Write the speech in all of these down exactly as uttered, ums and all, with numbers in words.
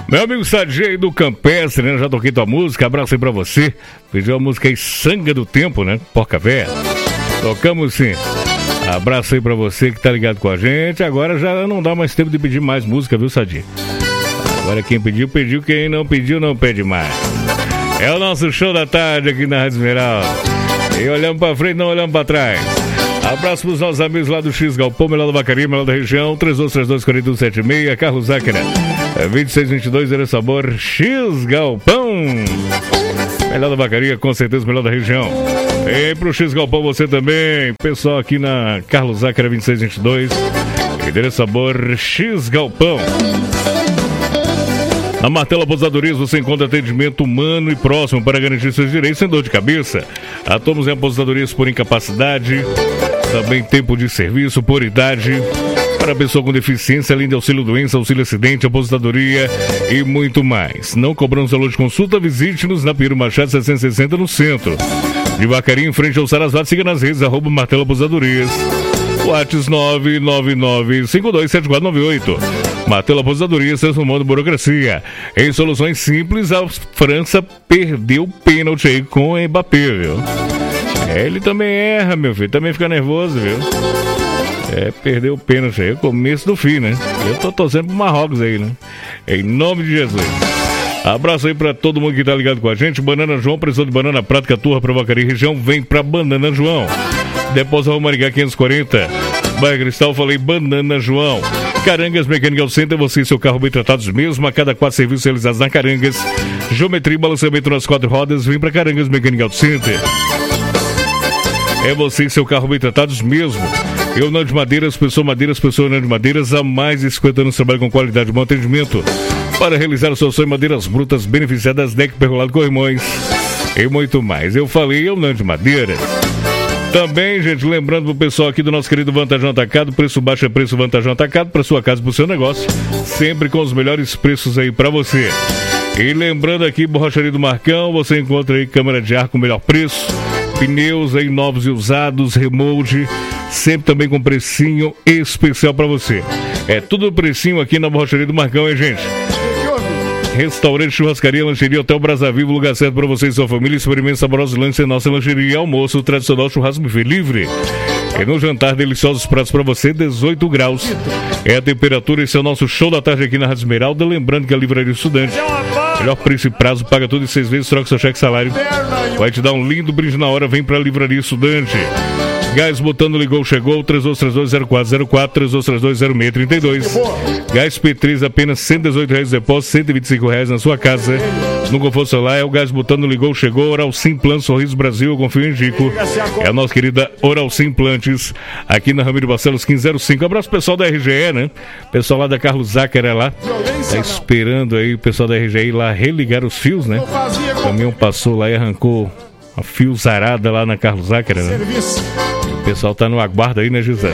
Meu amigo Sadi do Campestre, né? Já toquei tua música, abraço aí pra você. Pediu a música aí, Sanga do Tempo, né? Porca Véia. Tocamos sim. Abraço aí pra você que tá ligado com a gente. Agora já não dá mais tempo de pedir mais música, viu, Sadi? Agora quem pediu, pediu. Quem não pediu, não pede mais. É o nosso show da tarde aqui na Rádio Esmeralda. E olhamos pra frente, não olhamos pra trás. Abraço pros nossos amigos lá do X Galpão, melhor da Vacaria, melhor da região, três dois três dois, quatro um sete seis, Carlos Záquera, vinte e seis vinte e dois, Zero Sabor, X Galpão. Melhor da Vacaria, com certeza, melhor da região. E pro X Galpão você também, pessoal aqui na Carlos Záquera, vinte e seis vinte e dois, Endereço Sabor, X Galpão. Na Martelo Aposentadorias você encontra atendimento humano e próximo para garantir seus direitos sem dor de cabeça. Atuamos em aposentadorias por incapacidade, também tempo de serviço por idade, para pessoa com deficiência, além de auxílio doença, auxílio acidente, aposentadoria e muito mais. Não cobramos valor de consulta, visite-nos na Pinheiro Machado seiscentos e sessenta no centro. De Vacaria, em frente ao Sarasvati, siga nas redes, arroba Martelo Aposentadorias. WhatsApp nove nove nove cinco dois sete quatro nove oito. Martelo Aposentadorias, transformando burocracia em soluções simples. A França perdeu o pênalti aí com o Mbappé, viu? É, ele também erra, meu filho, também fica nervoso, viu? É, perdeu o pênalti aí, o começo do fim, né? Eu tô torcendo pro Marrocos aí, né? Em nome de Jesus. Abraço aí pra todo mundo que tá ligado com a gente. Banana João, precisou de banana prática, turra pra Vacaria região, vem pra Banana João. Depósito Rua Maringá quinhentos e quarenta. Bairro Cristal, falei Banana João. Carangas Mechanical Center, você e seu carro bem tratados mesmo. A cada quatro serviços realizados na Carangas. Geometria e balanceamento nas quatro rodas, vem pra Carangas Mechanical Center. É você e seu carro bem tratados mesmo. Eu não de Madeiras, Pessoa Madeiras, Pessoa não de Madeiras. Há mais de cinquenta anos trabalho com qualidade e bom atendimento. Para realizar o seu sonho, madeiras brutas beneficiadas, deck pergolado com irmãos e muito mais. Eu falei, eu não de Madeiras. Também, gente, lembrando pro pessoal aqui do nosso querido Vantajão Atacado, preço baixo é preço Vantajão Atacado para sua casa e pro seu negócio, sempre com os melhores preços aí para você. E lembrando aqui, Borracharia do Marcão, você encontra aí câmera de ar com o melhor preço, pneus aí novos e usados, remold, sempre também com precinho especial para você. É tudo precinho aqui na Borracharia do Marcão, hein, gente? Restaurante, churrascaria, lancheria, Hotel Brasa Vivo, lugar certo para você e sua família. Experimente saborosos lanches em nossa lancheria. Almoço tradicional, churrasco buffet livre. E no jantar, deliciosos pratos para você, dezoito graus. É a temperatura, esse é o nosso show da tarde aqui na Rádio Esmeralda. Lembrando que a Livraria Estudante, melhor preço e prazo, paga tudo em seis vezes, troca seu cheque salário. Vai te dar um lindo brinde na hora, vem pra Livraria Estudante. Gás botando ligou, chegou, três dois três dois zero quatro zero quatro, três dois três dois zero seis três dois. Gás P três, apenas cento e dezoito reais de depósito, cento e vinte e cinco reais na sua casa. No conforto celular, é o Gás botando ligou, chegou, Oral Sim Plan, Sorriso Brasil, eu confio em Dico. É a nossa querida Oral Sim Implantes, aqui na Ramiro Barcelos quinze zero cinco. Abraço pessoal da R G E, né? Pessoal lá da Carlos Záquera lá, tá esperando aí o pessoal da R G E lá religar os fios, né? O caminhão passou lá e arrancou a fio zarada lá na Carlos Záquera, né? O pessoal tá no aguardo aí, né, José?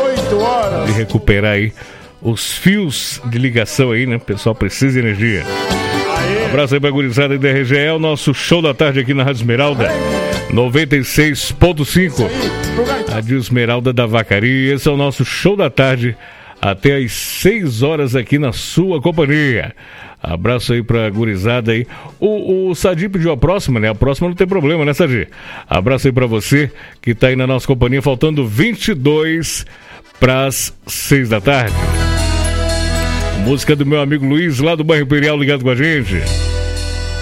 De recuperar aí os fios de ligação aí, né? O pessoal precisa de energia. Um abraço aí pra gurizada da R G E, o nosso show da tarde aqui na Rádio Esmeralda noventa e seis ponto cinco. Rádio Esmeralda da Vacaria, esse é o nosso show da tarde até às seis horas aqui na sua companhia. Abraço aí pra gurizada aí. O, o Sadi pediu a próxima, né? A próxima não tem problema, né, Sadi? Abraço aí pra você que tá aí na nossa companhia, faltando vinte e dois pras seis da tarde. Música do meu amigo Luiz, lá do bairro Imperial, ligado com a gente.